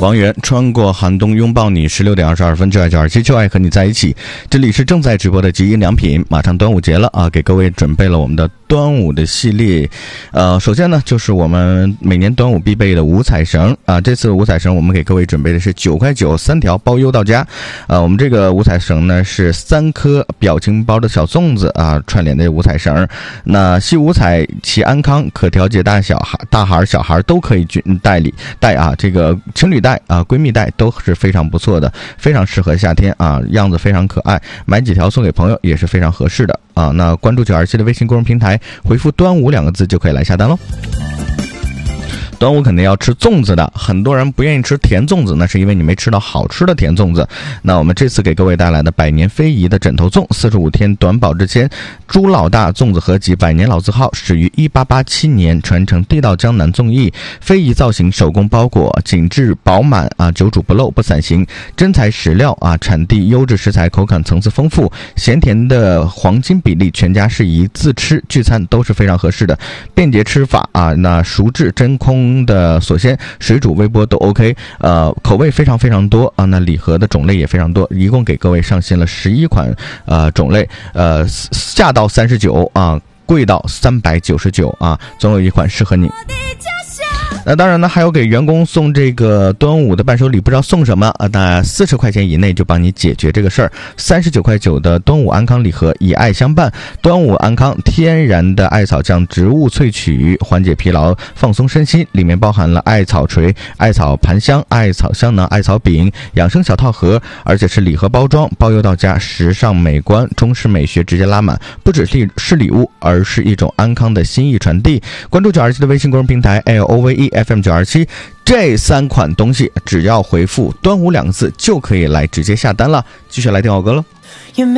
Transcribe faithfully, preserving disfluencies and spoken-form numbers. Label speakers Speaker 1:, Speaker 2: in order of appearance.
Speaker 1: 王源穿过寒冬拥抱你，十六点二十二分，就爱九二七，就爱和你在一起。这里是正在直播的极音良品，马上端午节了啊，给各位准备了我们的端午的系列。呃，首先呢，就是我们每年端午必备的五彩绳啊，这次五彩绳我们给各位准备的是九块九三条，包邮到家。呃，我们这个五彩绳呢是三颗表情包的小粽子啊串联的五彩绳。那系五彩其安康，可调节大小孩、大孩、小孩都可以带里带啊，这个情侣带啊、闺蜜带都是非常不错的，非常适合夏天啊，样子非常可爱，买几条送给朋友也是非常合适的啊。那关注九二七的微信公众平台，回复端午两个字就可以来下单喽。端午肯定要吃粽子的，很多人不愿意吃甜粽子，那是因为你没吃到好吃的甜粽子。那我们这次给各位带来的百年非遗的枕头粽，四十五天短保质签，朱老大粽子合集百年老字号，始于一八八七年，传承地道江南粽艺，非遗造型，手工包裹，紧致饱满啊，久煮不漏不散形，真材实料啊，产地优质食材，口感层次丰富，咸甜的黄金比例，全家适宜，自吃聚餐都是非常合适的，便捷吃法啊，那熟制真空的锁鲜，水煮微波都 OK， 呃，口味非常非常多啊，那礼盒的种类也非常多，一共给各位上新了十一款呃种类，呃，下到三十九啊，贵到三百九十九啊，总有一款适合你。那当然呢，还有给员工送这个端午的伴手礼，不知道送什么啊？那四十块钱以内就帮你解决这个事儿。三十九块九的端午安康礼盒，以爱相伴。端午安康天然的艾草酱植物萃取，缓解疲劳，放松身心。里面包含了艾草锤、艾草盘香、艾草香囊、艾草饼、养生小套盒，而且是礼盒包装，包邮到家，时尚美观，中式美学直接拉满。不只是是礼物，而是一种安康的心意传递。关注九二七的微信公众平台 L O V E F M 九二七，这三款东西只要回复端午两个字就可以来直接下单了。继续来听好歌了。